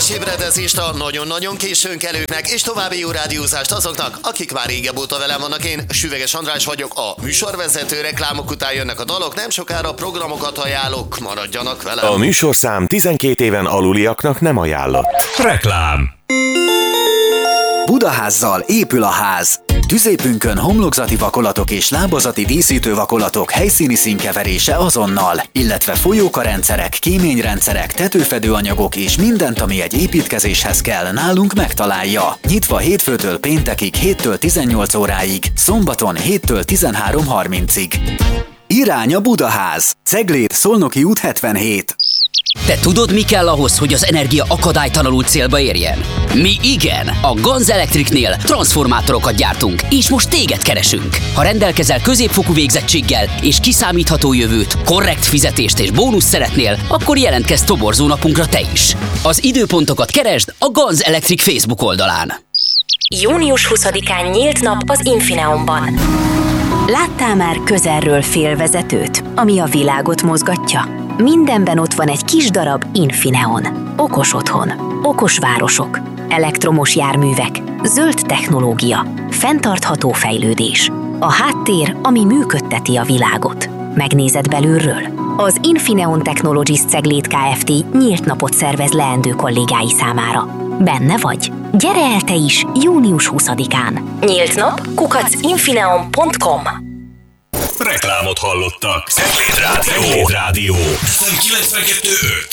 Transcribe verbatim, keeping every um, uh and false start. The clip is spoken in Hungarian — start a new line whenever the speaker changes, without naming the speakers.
kellemes ébredezést a nagyon-nagyon későn kelőknek, és további jó rádiózást azoknak, akik már régebb óta velem vannak. Én Süveges András vagyok, a műsorvezető. Reklámok után jönnek a dalok, nem sokára programokat ajánlok, maradjanak velem.
A műsorszám tizenkét éven aluliaknak nem ajánlott.
Reklám.
Budaházzal épül a ház. Tüzépünkön homlokzati vakolatok és lábazati díszítő vakolatok helyszíni színkeverése azonnal, illetve folyókarendszerek, kéményrendszerek, tetőfedőanyagok és mindent, ami egy építkezéshez kell, nálunk megtalálja. Nyitva hétfőtől péntekig héttől tizennyolc óráig, szombaton héttől tizenhárom harmincig. Irány a Budaház. Cegléd, Szolnoki út hetvenhét.
Te tudod, mi kell ahhoz, hogy az energia akadálytalanul célba érjen? Mi igen! A Ganz Electricnél transformátorokat gyártunk, és most téged keresünk. Ha rendelkezel középfokú végzettséggel és kiszámítható jövőt, korrekt fizetést és bónusz szeretnél, akkor jelentkezz toborzó napunkra te is. Az időpontokat keresd a Ganz Electric Facebook oldalán.
június huszadikán nyílt nap az Infineonban. Láttál már közelről félvezetőt, ami a világot mozgatja? Mindenben ott van egy kis darab Infineon. Okos otthon, okos városok, elektromos járművek, zöld technológia, fenntartható fejlődés. A háttér, ami működteti a világot. Megnézed belülről? Az Infineon Technologies Cegléd Kft. Nyílt napot szervez leendő kollégái számára. Benne vagy? Gyere el te is június huszadikán. Nyílt nap kukac infineon pont com.
Reklámot hallottak. Cegléd Rádió. Cegléd Rádió. ef em kilencvenkettő öt.